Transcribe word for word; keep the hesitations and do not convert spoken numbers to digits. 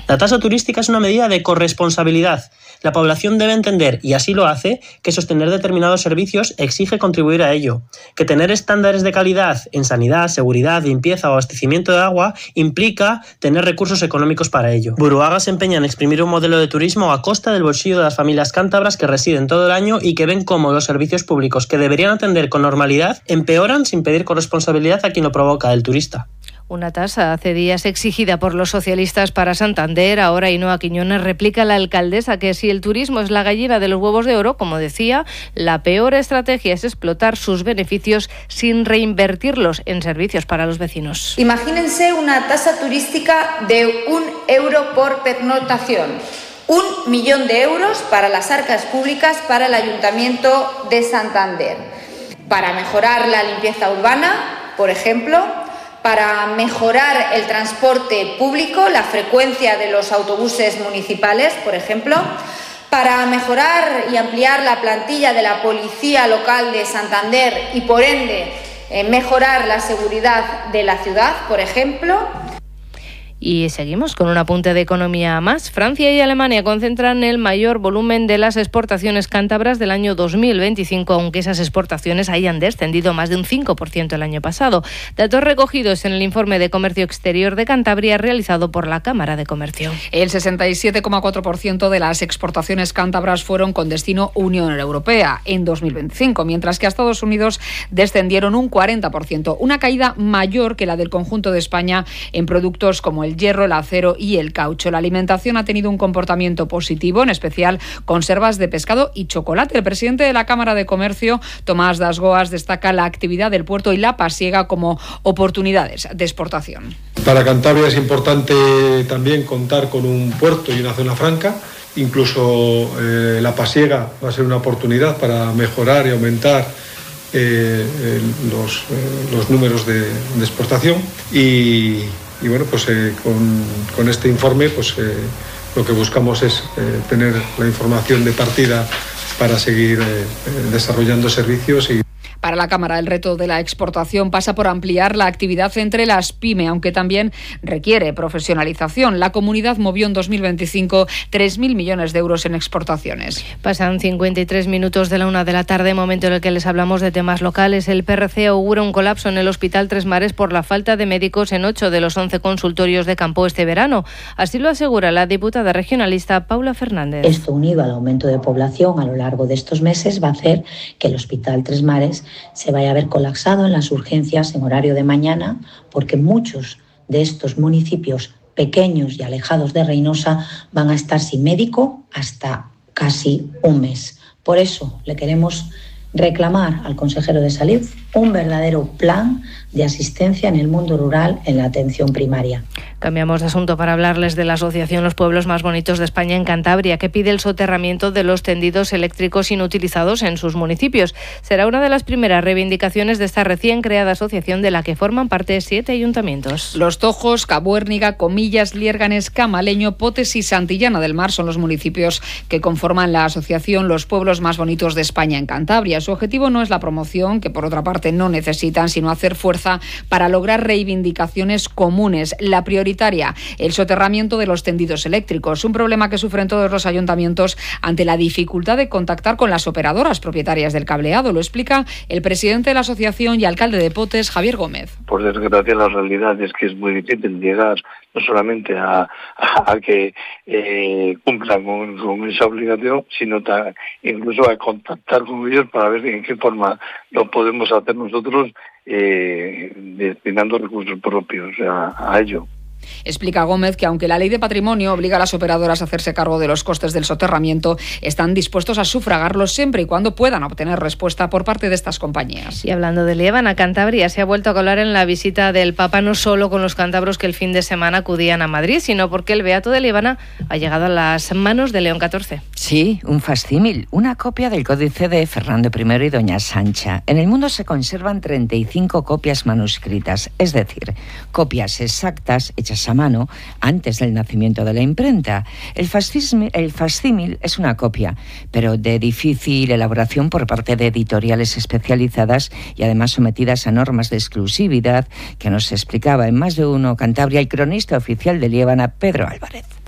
La tasa turística es una medida de corresponsabilidad. La población debe entender, y así lo hace, que sostener determinados servicios exige contribuir a ello, que tener estándares de calidad en sanidad, seguridad, limpieza o abastecimiento de agua implica tener recursos económicos para ello. Buruaga se empeña en exprimir un modelo de turismo a costa del bolsillo de las familias cántabras que residen todo el año y que ven cómo los servicios públicos que deberían atender con normalidad empeoran sin pedir corresponsabilidad a quien lo provoca, el turista. Una tasa hace días exigida por los socialistas para Santander. Ahora Ainhoa Quiñones replica a la alcaldesa que si el turismo es la gallina de los huevos de oro, como decía, la peor estrategia es explotar sus beneficios sin reinvertirlos en servicios para los vecinos. Imagínense una tasa turística de un euro por pernoctación. Un millón de euros para las arcas públicas para el Ayuntamiento de Santander. Para mejorar la limpieza urbana, por ejemplo, para mejorar el transporte público, la frecuencia de los autobuses municipales, por ejemplo, para mejorar y ampliar la plantilla de la Policía Local de Santander y, por ende, eh, mejorar la seguridad de la ciudad, por ejemplo. Y seguimos con un apunte de economía más. Francia y Alemania concentran el mayor volumen de las exportaciones cántabras del año dos mil veinticinco, aunque esas exportaciones hayan descendido más de un cinco por ciento el año pasado. Datos recogidos en el informe de Comercio Exterior de Cantabria realizado por la Cámara de Comercio. El sesenta y siete coma cuatro por ciento de las exportaciones cántabras fueron con destino Unión Europea en dos mil veinticinco, mientras que a Estados Unidos descendieron un cuarenta por ciento, una caída mayor que la del conjunto de España en productos como el el hierro, el acero y el caucho. La alimentación ha tenido un comportamiento positivo, en especial conservas de pescado y chocolate. El presidente de la Cámara de Comercio, Tomás Dasgoas, destaca la actividad del puerto y la pasiega como oportunidades de exportación. Para Cantabria es importante también contar con un puerto y una zona franca. Incluso eh, la pasiega va a ser una oportunidad para mejorar y aumentar eh, eh, los, eh, los números de, de exportación y Y bueno, pues eh, con, con este informe pues eh, lo que buscamos es eh, tener la información de partida para seguir eh, desarrollando servicios y Para la Cámara, el reto de la exportación pasa por ampliar la actividad entre las pyme, aunque también requiere profesionalización. La comunidad movió en dos mil veinticinco tres mil millones de euros en exportaciones. Pasan cincuenta y tres minutos de la una de la tarde, momento en el que les hablamos de temas locales. El P R C augura un colapso en el Hospital Tres Mares por la falta de médicos en ocho de los once consultorios de campo este verano. Así lo asegura la diputada regionalista Paula Fernández. Esto, unido al aumento de población a lo largo de estos meses, va a hacer que el Hospital Tres Mares se vaya a ver colapsado en las urgencias en horario de mañana, porque muchos de estos municipios pequeños y alejados de Reynosa van a estar sin médico hasta casi un mes. Por eso le queremos reclamar al consejero de Salud un verdadero plan de asistencia en el mundo rural en la atención primaria. Cambiamos de asunto para hablarles de la asociación Los Pueblos Más Bonitos de España en Cantabria, que pide el soterramiento de los tendidos eléctricos inutilizados en sus municipios. Será una de las primeras reivindicaciones de esta recién creada asociación, de la que forman parte siete ayuntamientos. Los Tojos, Cabuérniga, Comillas, Liérganes, Camaleño, Potes y Santillana del Mar son los municipios que conforman la asociación Los Pueblos Más Bonitos de España en Cantabria. Su objetivo no es la promoción, que por otra parte no necesitan, sino hacer fuerza para lograr reivindicaciones comunes. La prioritaria, el soterramiento de los tendidos eléctricos, un problema que sufren todos los ayuntamientos ante la dificultad de contactar con las operadoras propietarias del cableado. Lo explica el presidente de la asociación y alcalde de Potes, Javier Gómez. Por desgracia, la realidad es que es muy difícil llegar no solamente a, a, a que eh, cumplan con, con esa obligación, sino ta, incluso a contactar con ellos para ver en qué forma lo podemos hacer nosotros, eh, destinando recursos propios a, a ello. Explica Gómez que aunque la ley de patrimonio obliga a las operadoras a hacerse cargo de los costes del soterramiento, están dispuestos a sufragarlos siempre y cuando puedan obtener respuesta por parte de estas compañías. Y hablando de Liébana, Cantabria se ha vuelto a colar en la visita del Papa, no solo con los cántabros que el fin de semana acudían a Madrid, sino porque el Beato de Liébana ha llegado a las manos de León catorce. Sí, un facsímil, una copia del códice de Fernando primero y Doña Sancha. En el mundo se conservan treinta y cinco copias manuscritas, es decir, copias exactas hechas a mano antes del nacimiento de la imprenta. El facsímil, el facsímil es una copia, pero de difícil elaboración por parte de editoriales especializadas y además sometidas a normas de exclusividad, que nos explicaba en Más de Uno Cantabria el cronista oficial de Liébana, Pedro Álvarez.